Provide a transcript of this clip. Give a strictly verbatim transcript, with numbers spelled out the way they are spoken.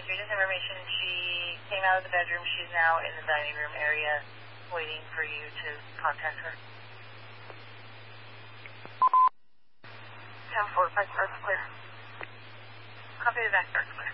three, just information. She came out of the bedroom. She's now in the dining room area waiting for you to contact her. ten four, back starts clear. Copy the back starts clear.